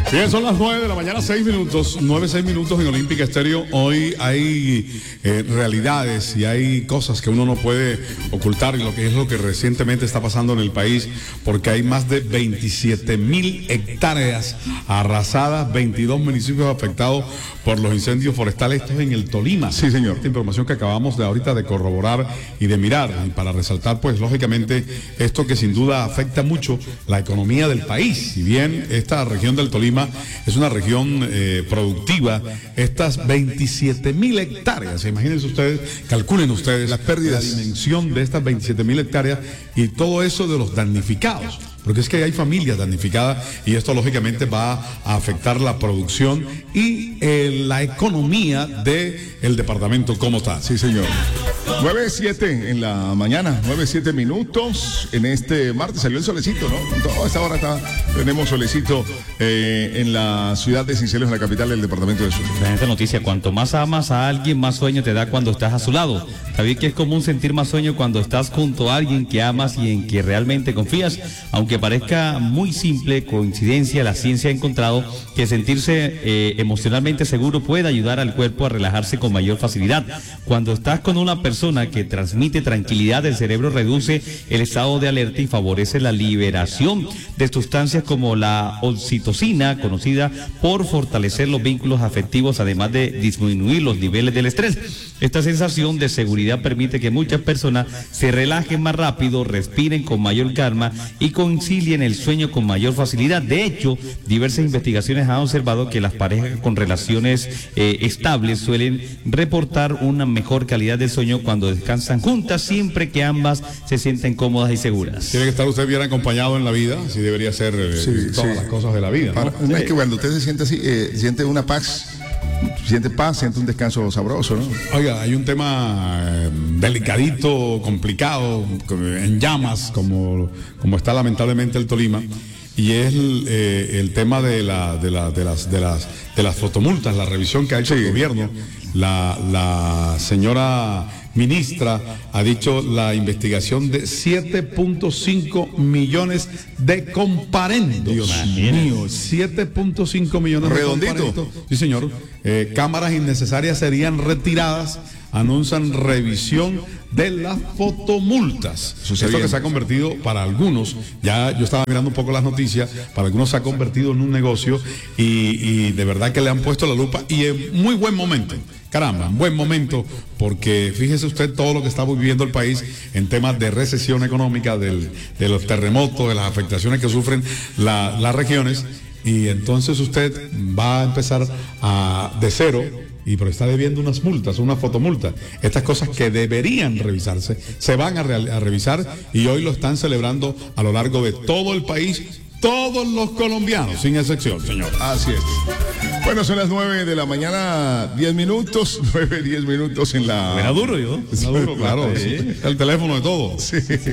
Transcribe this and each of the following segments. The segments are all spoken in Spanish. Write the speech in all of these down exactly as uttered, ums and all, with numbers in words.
Bien, son las nueve de la mañana, seis minutos, nueve, seis minutos en Olímpica Estéreo. Hoy hay eh, realidades y hay cosas que uno no puede ocultar, y lo que es lo que recientemente está pasando en el país, porque hay más de veintisiete mil hectáreas arrasadas, veintidós municipios afectados por los incendios forestales. Esto es en el Tolima. Sí, señor. Esta información que acabamos de ahorita de corroborar y de mirar, y para resaltar, pues, lógicamente, esto que sin duda afecta mucho la economía del país. Si bien esta región del Tolima es una región eh, productiva, estas veintisiete mil hectáreas, imagínense ustedes, calculen ustedes las pérdidas, la dimensión de estas veintisiete mil hectáreas y todo eso de los damnificados, porque es que hay familias damnificadas y esto lógicamente va a afectar la producción y eh, la economía del departamento como está. Sí, señor. nueve siete en la mañana, nueve siete minutos. En este martes salió el solecito, ¿no? Toda esta hora está, tenemos solecito eh, en la ciudad de Sincelejo, en la capital del departamento de Sur. Esta noticia: cuanto más amas a alguien, más sueño te da cuando estás a su lado. Sabía que es común sentir más sueño cuando estás junto a alguien que amas y en que realmente confías. Aunque parezca muy simple coincidencia, la ciencia ha encontrado que sentirse eh, emocionalmente seguro puede ayudar al cuerpo a relajarse con mayor facilidad. Cuando estás con una persona que transmite tranquilidad, el cerebro reduce el estado de alerta y favorece la liberación de sustancias como la oxitocina, conocida por fortalecer los vínculos afectivos, además de disminuir los niveles del estrés. Esta sensación de seguridad permite que muchas personas se relajen más rápido, respiren con mayor calma y concilien el sueño con mayor facilidad. De hecho, diversas investigaciones han observado que las parejas con relaciones eh, estables suelen reportar una mejor calidad de sueño cuando descansan juntas, siempre que ambas se sienten cómodas y seguras. Tiene que estar usted bien acompañado en la vida, así debería ser eh, Sí, todas sí. las cosas de la vida, ¿no? Para- no es que cuando usted se siente así, eh, siente una paz, siente paz, siente un descanso sabroso, ¿no? Oiga, hay un tema eh, delicadito, complicado, en llamas, como, como está lamentablemente el Tolima, y es el, eh, el tema de, la, de, la, de, las, de, las, de las fotomultas, la revisión que ha hecho el gobierno. La, la señora ministra ha dicho la investigación de siete punto cinco millones de comparendos. Dios mío, siete punto cinco millones Redondito. de comparendos. Sí, señor. Eh, cámaras innecesarias serían retiradas. Anuncian revisión de las fotomultas. Eso se Esto viene. que se ha convertido para algunos, ya yo estaba mirando un poco las noticias, para algunos se ha convertido en un negocio y, y de verdad que le han puesto la lupa y en muy buen momento. Caramba, en buen momento, porque fíjese usted todo lo que está viviendo el país en temas de recesión económica, del, de los terremotos, de las afectaciones que sufren la, las regiones, y entonces usted va a empezar a, de cero, y pero está debiendo unas multas, unas fotomultas. Estas cosas que deberían revisarse, se van a, real, a revisar, y hoy lo están celebrando a lo largo de todo el país, todos los colombianos, sin excepción, señor. Así es. Bueno, son las nueve de la mañana, diez minutos, nueve, diez minutos en la... Era duro, yo. Está duro, claro. Sí. El teléfono de todo. Sí.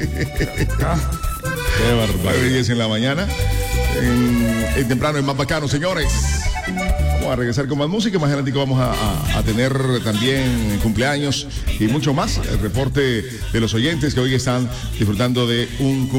Qué nueve, barbaridad. diez en la mañana. En, en temprano, en Más Bacano, señores. Vamos a regresar con más música. Más adelante vamos a, a, a tener también cumpleaños y mucho más. El reporte de los oyentes que hoy están disfrutando de un cumpleaños.